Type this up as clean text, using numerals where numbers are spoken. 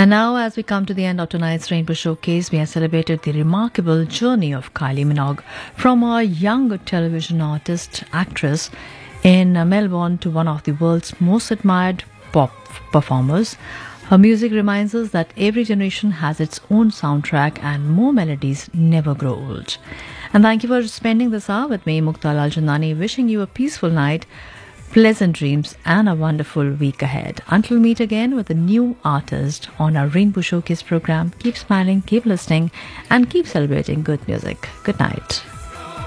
And now, as we come to the end of tonight's Rainbow Showcase, we have celebrated the remarkable journey of Kylie Minogue from a young television artist, actress in Melbourne to one of the world's most admired pop performers. Her music reminds us that every generation has its own soundtrack and more melodies never grow old. And thank you for spending this hour with me, Mukhtar Al-Jannani, wishing you a peaceful night, pleasant dreams and a wonderful week ahead. Until we meet again with a new artist on our Rainbow Showcase program, keep smiling, keep listening and keep celebrating good music. Good night.